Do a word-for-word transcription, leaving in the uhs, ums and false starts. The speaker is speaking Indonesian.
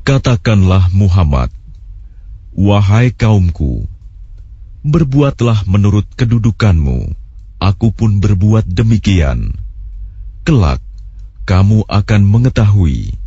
Katakanlah Muhammad, wahai kaumku, berbuatlah menurut kedudukanmu, aku pun berbuat demikian. Kelak, kamu akan mengetahui.